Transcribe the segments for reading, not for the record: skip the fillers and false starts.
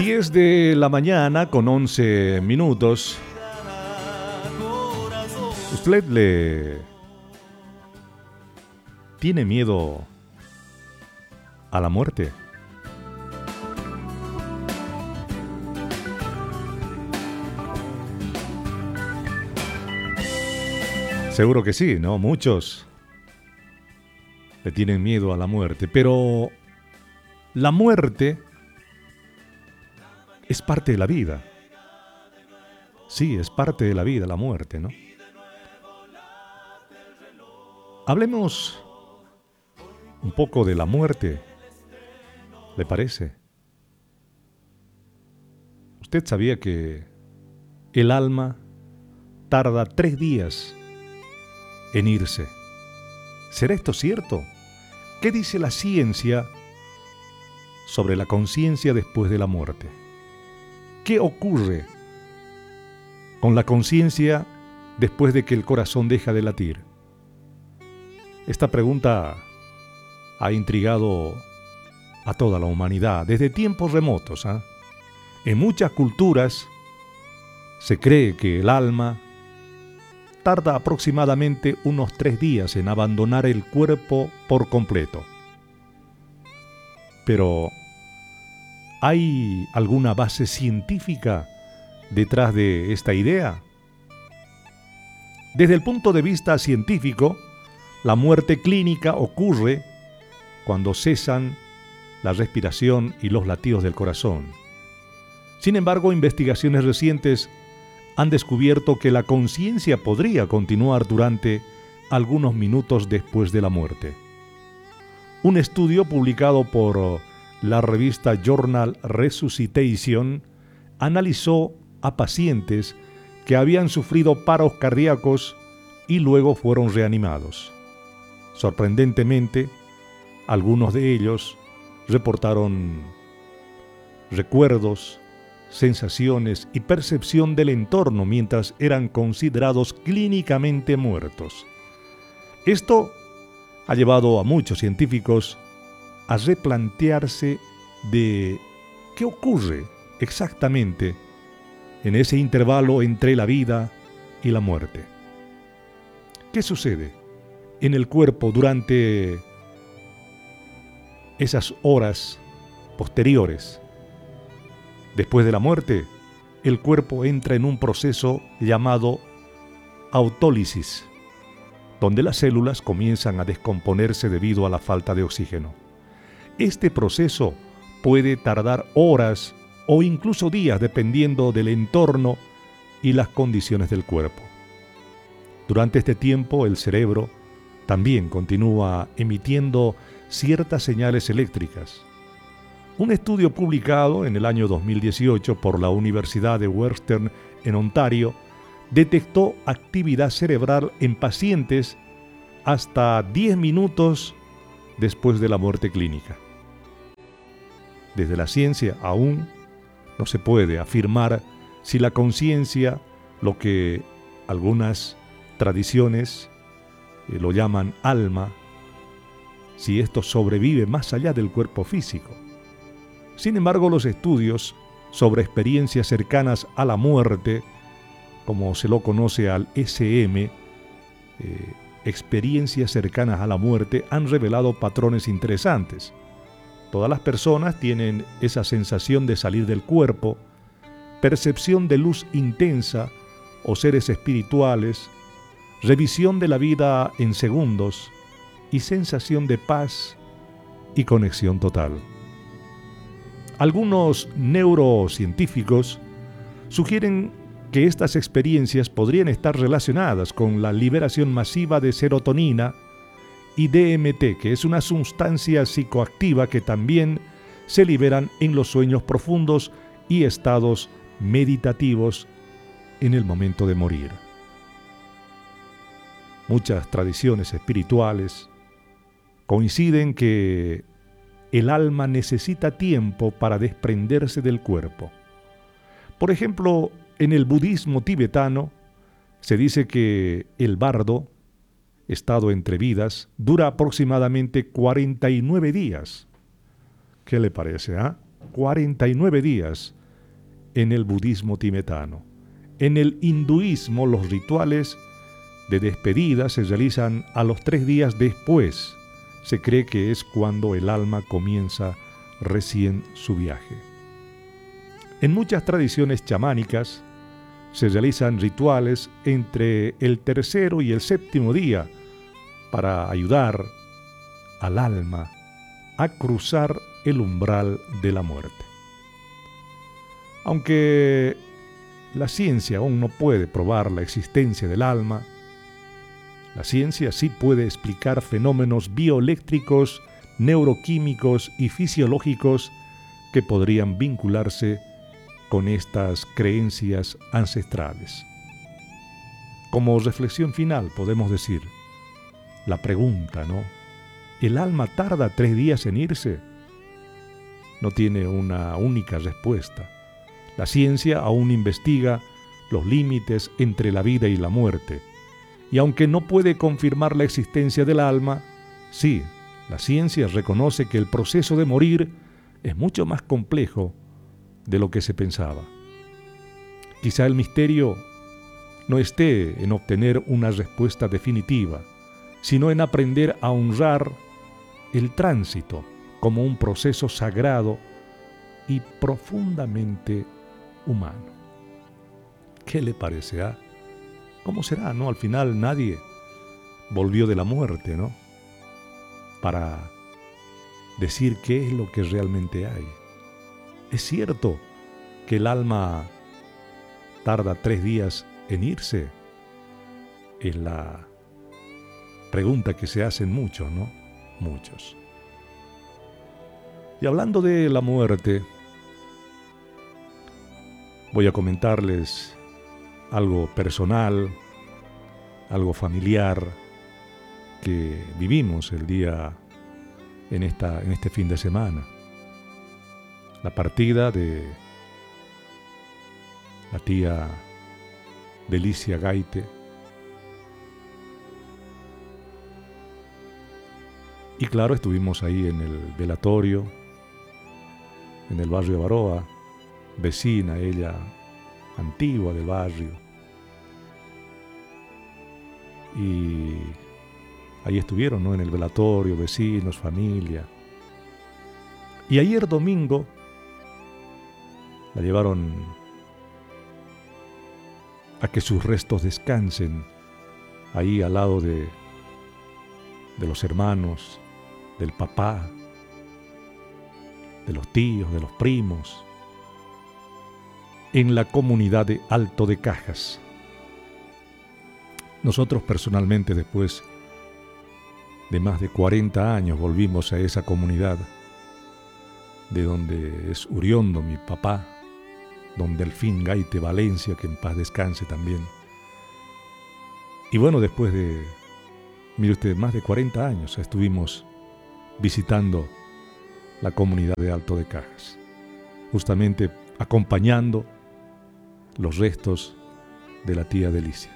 10 de la mañana con 11 minutos. ¿Usted le tiene miedo a la muerte? Seguro que sí, ¿no? Muchos le tienen miedo a la muerte, pero la muerte es parte de la vida. Sí, es parte de la vida, la muerte, ¿no? Hablemos un poco de la muerte, ¿le parece? ¿Usted sabía que el alma tarda 3 días en irse? ¿Será esto cierto? ¿Qué dice la ciencia sobre la conciencia después de la muerte? ¿Qué ocurre con la conciencia después de que el corazón deja de latir? Esta pregunta ha intrigado a toda la humanidad desde tiempos remotos. En muchas culturas se cree que el alma tarda aproximadamente unos 3 días en abandonar el cuerpo por completo. Pero, ¿hay alguna base científica detrás de esta idea? Desde el punto de vista científico, la muerte clínica ocurre cuando cesan la respiración y los latidos del corazón. Sin embargo, investigaciones recientes han descubierto que la conciencia podría continuar durante algunos minutos después de la muerte. Un estudio publicado por la revista Journal Resuscitation analizó a pacientes que habían sufrido paros cardíacos y luego fueron reanimados. Sorprendentemente, algunos de ellos reportaron recuerdos, sensaciones y percepción del entorno mientras eran considerados clínicamente muertos. Esto ha llevado a muchos científicos a replantearse de qué ocurre exactamente en ese intervalo entre la vida y la muerte. ¿Qué sucede en el cuerpo durante esas horas posteriores? Después de la muerte, el cuerpo entra en un proceso llamado autólisis, donde las células comienzan a descomponerse debido a la falta de oxígeno. Este proceso puede tardar horas o incluso días dependiendo del entorno y las condiciones del cuerpo. Durante este tiempo, el cerebro también continúa emitiendo ciertas señales eléctricas. Un estudio publicado en el año 2018 por la Universidad de Western en Ontario detectó actividad cerebral en pacientes hasta 10 minutos después de la muerte clínica. Desde la ciencia aún no se puede afirmar si la conciencia, lo que algunas tradiciones lo llaman alma, si esto sobrevive más allá del cuerpo físico. Sin embargo, los estudios sobre experiencias cercanas a la muerte, como se lo conoce al SM, experiencias cercanas a la muerte, han revelado patrones interesantes. Todas las personas tienen esa sensación de salir del cuerpo, percepción de luz intensa o seres espirituales, revisión de la vida en segundos y sensación de paz y conexión total. Algunos neurocientíficos sugieren que estas experiencias podrían estar relacionadas con la liberación masiva de serotonina y DMT, que es una sustancia psicoactiva que también se liberan en los sueños profundos y estados meditativos en el momento de morir. Muchas tradiciones espirituales coinciden que el alma necesita tiempo para desprenderse del cuerpo. Por ejemplo, en el budismo tibetano se dice que el bardo, estado entre vidas, dura aproximadamente 49 días. ¿Qué le parece, 49 días en el budismo tibetano. En el hinduismo, los rituales de despedida se realizan a los 3 días después. Se cree que es cuando el alma comienza recién su viaje. En muchas tradiciones chamánicas se realizan rituales entre el 3.º y el 7.º día para ayudar al alma a cruzar el umbral de la muerte. Aunque la ciencia aún no puede probar la existencia del alma, la ciencia sí puede explicar fenómenos bioeléctricos, neuroquímicos y fisiológicos que podrían vincularse con estas creencias ancestrales. Como reflexión final podemos decir, la pregunta, ¿no? ¿El alma tarda 3 días en irse? No tiene una única respuesta. La ciencia aún investiga los límites entre la vida y la muerte. Y aunque no puede confirmar la existencia del alma, sí, la ciencia reconoce que el proceso de morir es mucho más complejo de lo que se pensaba. Quizá el misterio no esté en obtener una respuesta definitiva, sino en aprender a honrar el tránsito como un proceso sagrado y profundamente humano. ¿Qué le parece? ¿Cómo será, no? Al final nadie volvió de la muerte, ¿no? Para decir qué es lo que realmente hay. ¿Es cierto que el alma tarda 3 días en irse? Es la pregunta que se hacen muchos, ¿no? Muchos. Y hablando de la muerte, voy a comentarles algo personal, algo familiar que vivimos el día en este fin de semana. La partida de la tía Delicia Gaite. Y claro, estuvimos ahí en el velatorio, en el barrio de Baroa, vecina ella, antigua del barrio. Y ahí estuvieron, ¿no? En el velatorio, vecinos, familia. Y ayer domingo la llevaron a que sus restos descansen ahí al lado de los hermanos, del papá, de los tíos, de los primos, en la comunidad de Alto de Cajas. Nosotros personalmente, después de más de 40 años, volvimos a esa comunidad, de donde es Uriondo, mi papá, don Delfín Gaite Valencia, que en paz descanse también. Y bueno, después de, mire usted, más de 40 años estuvimos visitando la comunidad de Alto de Cajas, justamente acompañando los restos de la tía Delicia.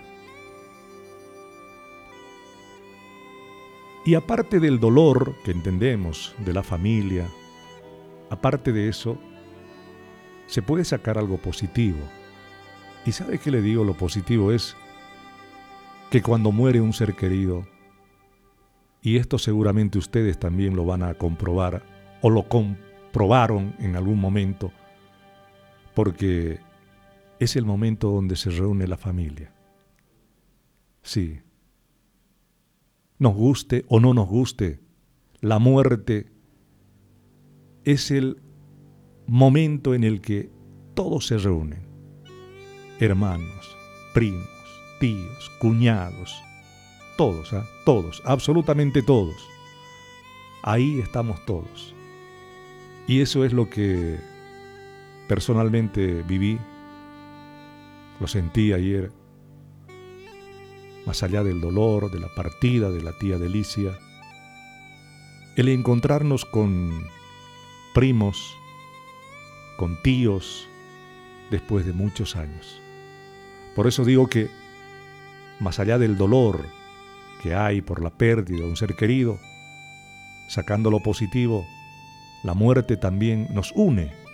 Y aparte del dolor que entendemos de la familia, aparte de eso, se puede sacar algo positivo. ¿Y sabe qué le digo? Lo positivo es que cuando muere un ser querido, y esto seguramente ustedes también lo van a comprobar, o lo comprobaron en algún momento, porque es el momento donde se reúne la familia. Sí. Nos guste o no nos guste, la muerte es el momento en el que todos se reúnen. Hermanos, primos, tíos, cuñados, todos, todos, absolutamente todos. Ahí estamos todos. Y eso es lo que personalmente viví, lo sentí ayer, más allá del dolor, de la partida de la tía Delicia, el encontrarnos con primos, con tíos, después de muchos años. Por eso digo que, más allá del dolor que hay por la pérdida de un ser querido, sacando lo positivo, la muerte también nos une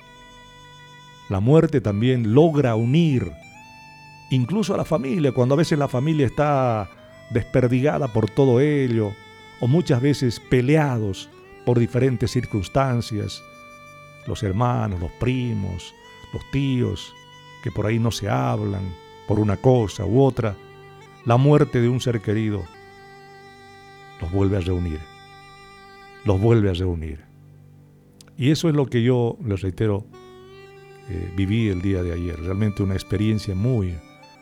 La muerte también logra unir incluso a la familia, cuando a veces la familia está desperdigada por todo ello, o muchas veces peleados por diferentes circunstancias, los hermanos, los primos, los tíos, que por ahí no se hablan por una cosa u otra. La muerte de un ser querido los vuelve a reunir, los vuelve a reunir. Y eso es lo que yo, les reitero, viví el día de ayer. Realmente una experiencia muy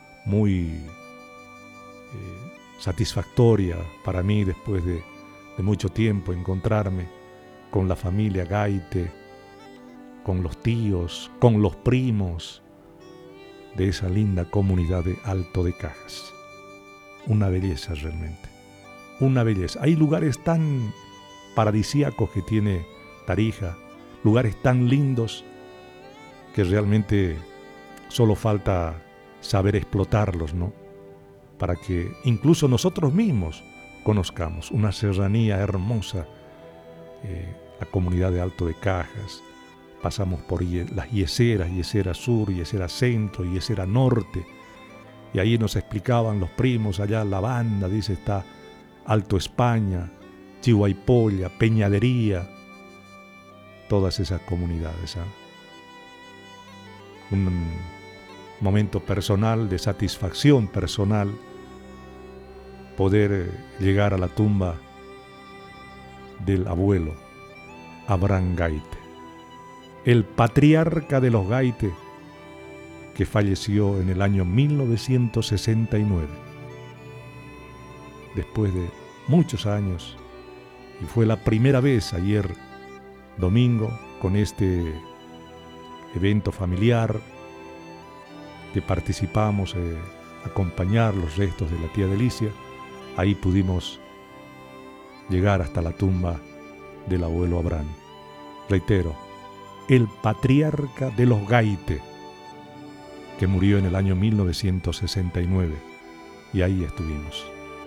satisfactoria para mí, después de mucho tiempo, encontrarme con la familia Gaite, con los tíos, con los primos de esa linda comunidad de Alto de Cajas. Una belleza realmente, una belleza. Hay lugares tan paradisíacos que tiene Tarija, lugares tan lindos que realmente solo falta saber explotarlos, ¿no? Para que incluso nosotros mismos conozcamos una serranía hermosa, la comunidad de Alto de Cajas. Pasamos por las yeseras, Yesera Sur, Yesera Centro, Yesera Norte, y ahí nos explicaban los primos, allá la banda, dice, está Alto España, Chihuaypolla, Peñadería, todas esas comunidades, ¿eh? Un momento personal, de satisfacción personal, poder llegar a la tumba del abuelo Abraham Gaite, el patriarca de los Gaite, que falleció en el año 1969, después de muchos años, y fue la primera vez ayer domingo con este evento familiar que participamos, acompañar los restos de la tía Delicia. Ahí pudimos llegar hasta la tumba del abuelo Abraham. Reitero, el patriarca de los Gaite, que murió en el año 1969, y ahí estuvimos.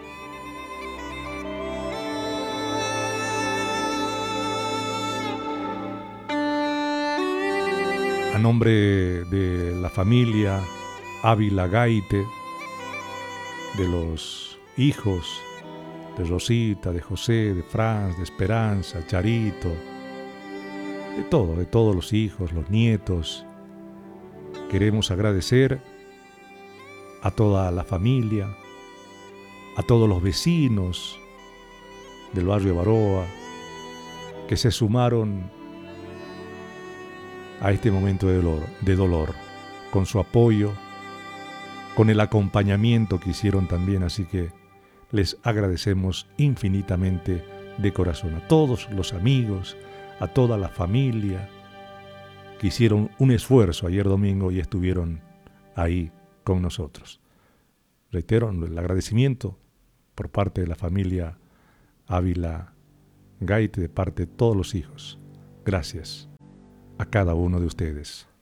A nombre de la familia Ávila Gaite, de los hijos de Rosita, de José, de Franz, de Esperanza, Charito, de todos los hijos, los nietos, queremos agradecer a toda la familia, a todos los vecinos del barrio Baroa que se sumaron a este momento de dolor, con su apoyo, con el acompañamiento que hicieron también, así que les agradecemos infinitamente de corazón a todos los amigos, a toda la familia que hicieron un esfuerzo ayer domingo y estuvieron ahí con nosotros. Reitero el agradecimiento por parte de la familia Ávila Gaite, de parte de todos los hijos. Gracias a cada uno de ustedes.